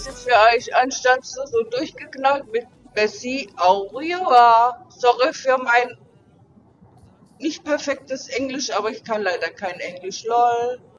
Grüße für euch anstatt so durchgeknallt mit Bessie Aurora. Sorry für mein nicht perfektes Englisch, aber ich kann leider kein Englisch, lol.